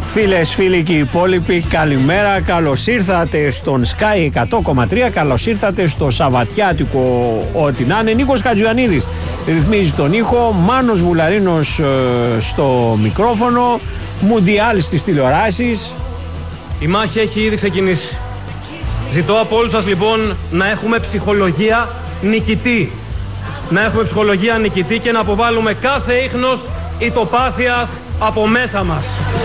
Φίλες, φίλοι και οι υπόλοιποι, καλημέρα. Καλώς ήρθατε στον Sky 100,3. Καλώς ήρθατε στο Σαββατιάτικο ό,τι να είναι. Νίκος Χατζιωαννίδης ρυθμίζει τον ήχο, Μάνος Βουλαρίνος στο μικρόφωνο, Μουντιάλ στις τηλεοράσεις. Η μάχη έχει ήδη ξεκινήσει. Ζητώ από όλους σας λοιπόν να έχουμε ψυχολογία νικητή. Να έχουμε ψυχολογία νικητή και να αποβάλουμε κάθε ίχνος ητοπάθειας από μέσα μας.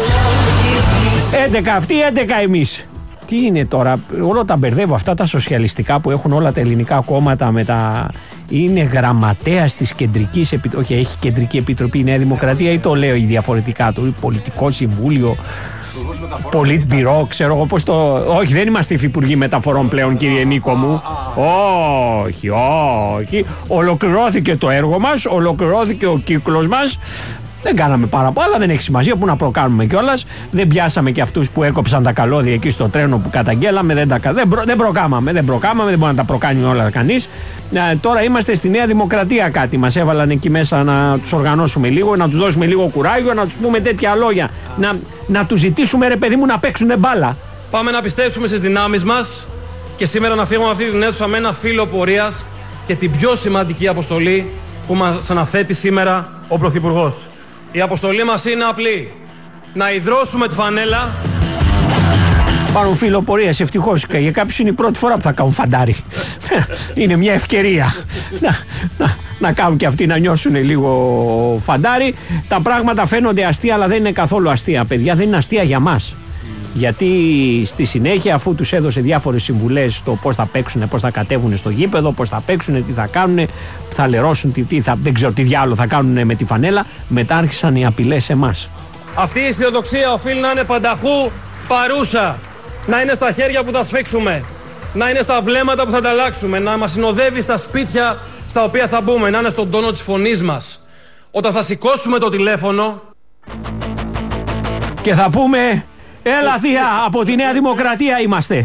11 αυτοί, 11 εμείς. Τι είναι τώρα, όλα τα μπερδεύω αυτά τα σοσιαλιστικά που έχουν όλα τα ελληνικά κόμματα με τα... Είναι γραμματέας της κεντρικής επιτροπής, όχι έχει κεντρική επιτροπή η Νέα Δημοκρατία ή το λέω ή διαφορετικά του, πολιτικό συμβούλιο, Πολίτμπιρό, ξέρω εγώ πώς το... Όχι, δεν είμαστε υφυπουργοί μεταφορών πλέον, κύριε Νίκο μου. Όχι, όχι. Ολοκληρώθηκε το έργο μας, ολοκληρώθηκε ο κύκλος μας. Δεν κάναμε παραπάνω, δεν έχει σημασία που να προκάνουμε κιόλας. Δεν πιάσαμε και αυτούς που έκοψαν τα καλώδια εκεί στο τρένο που καταγγέλαμε. Δεν προκάμαμε, δεν μπορεί να τα προκάνει όλα κανείς. Τώρα είμαστε στη Νέα Δημοκρατία κάτι. Μας έβαλαν εκεί μέσα να τους οργανώσουμε λίγο, να τους δώσουμε λίγο κουράγιο, να τους πούμε τέτοια λόγια. Να τους ζητήσουμε, ρε παιδί μου, να παίξουν μπάλα. Πάμε να πιστέψουμε στις δυνάμεις μας και σήμερα να φύγουμε αυτή την αίθουσα με ένα φύλλο πορείας και την πιο σημαντική αποστολή που μας αναθέτει σήμερα ο Πρωθυπουργός. Η αποστολή μας είναι απλή. Να ιδρώσουμε τη φανέλα. Πάρουν φύλλο πορείας, ευτυχώς. Για κάποιους είναι η πρώτη φορά που θα κάνουν φαντάρι. Είναι μια ευκαιρία να κάνουν και αυτοί να νιώσουν λίγο φαντάρι. Τα πράγματα φαίνονται αστεία, αλλά δεν είναι καθόλου αστεία, παιδιά. Δεν είναι αστεία για μας. Γιατί στη συνέχεια, αφού τους έδωσε διάφορες συμβουλές στο πώς θα παίξουν, πώς θα κατέβουν στο γήπεδο, πώς θα παίξουν, τι θα κάνουν, θα λερώσουν, δεν ξέρω τι διάλογο θα κάνουν με τη φανέλα, μετά άρχισαν οι απειλές σε εμάς. Αυτή η αισιοδοξία οφείλει να είναι πανταχού παρούσα. Να είναι στα χέρια που θα σφίξουμε. Να είναι στα βλέμματα που θα ανταλλάξουμε. Να μας συνοδεύει στα σπίτια στα οποία θα μπούμε. Να είναι στον τόνο της φωνής μας. Όταν θα σηκώσουμε το τηλέφωνο και θα πούμε... Έλα θεία, από τη Νέα Δημοκρατία είμαστε.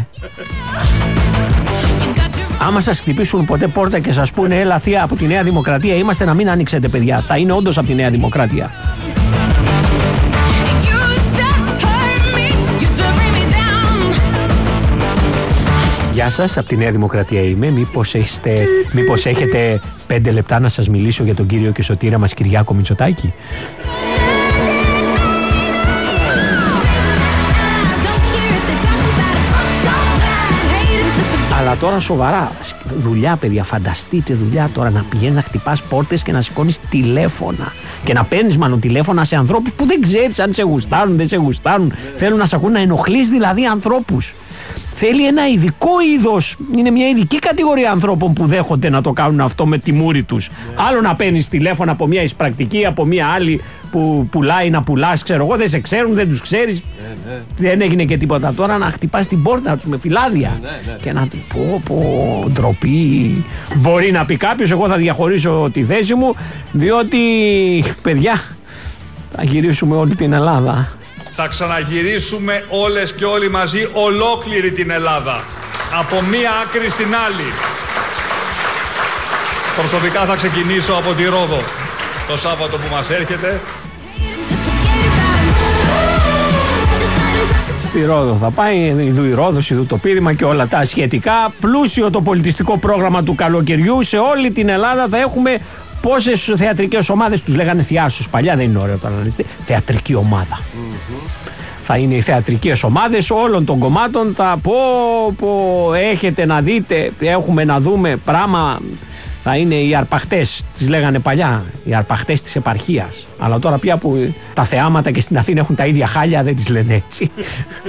Άμα σας χτυπήσουν ποτέ πόρτα και σας πούνε έλα θεία, από τη Νέα Δημοκρατία είμαστε, να μην ανοίξετε, παιδιά. Θα είναι όντως από τη Νέα Δημοκρατία. Γεια σας, από τη Νέα Δημοκρατία είμαι. Μήπως έχετε 5 λεπτά να σας μιλήσω για τον κύριο και σωτήρα μας Κυριάκο Μητσοτάκη? Αλλά τώρα σοβαρά, δουλειά παιδιά, φανταστείτε δουλειά τώρα να πηγαίνεις να χτυπάς πόρτες και να σηκώνεις τηλέφωνα και να παίρνεις μάλλον τηλέφωνα σε ανθρώπους που δεν ξέρεις αν σε γουστάρουν, δεν σε γουστάρουν, θέλουν να σε ακούν, να ενοχλείς δηλαδή ανθρώπους. Θέλει ένα ειδικό είδος, είναι μια ειδική κατηγορία ανθρώπων που δέχονται να το κάνουν αυτό με τη μούρη τους. Άλλο να παίρνεις τηλέφωνα από μια εισπρακτική, από μια άλλη που πουλάει να πουλάς, ξέρω εγώ, δεν σε ξέρουν, δεν τους ξέρεις. Δεν έγινε και τίποτα. Τώρα να χτυπάς την πόρτα τους με φυλάδια και να του πω ντροπή. Μπορεί να πει κάποιος, εγώ θα διαχωρίσω τη θέση μου, διότι παιδιά θα γυρίσουμε όλη την Ελλάδα. Θα ξαναγυρίσουμε όλες και όλοι μαζί ολόκληρη την Ελλάδα. Από μία άκρη στην άλλη. Προσωπικά θα ξεκινήσω από τη Ρόδο το Σάββατο που μας έρχεται. Στη Ρόδο θα πάει, ειδού η Ρόδος, ειδού το πείδημα και όλα τα σχετικά. Πλούσιο το πολιτιστικό πρόγραμμα του καλοκαιριού. Σε όλη την Ελλάδα θα έχουμε πόσες θεατρικές ομάδες, τους λέγανε θειάσους παλιά, δεν είναι ωραίο τώρα να λέτε, θεατρική ομάδα. Θα είναι οι θεατρικές ομάδες όλων των κομμάτων. Θα έχετε να δείτε, έχουμε να δούμε πράγμα. Θα είναι οι αρπαχτές, τις λέγανε παλιά, οι αρπαχτές της επαρχίας. Αλλά τώρα πια που τα θεάματα και στην Αθήνα έχουν τα ίδια χάλια, δεν τις λένε έτσι.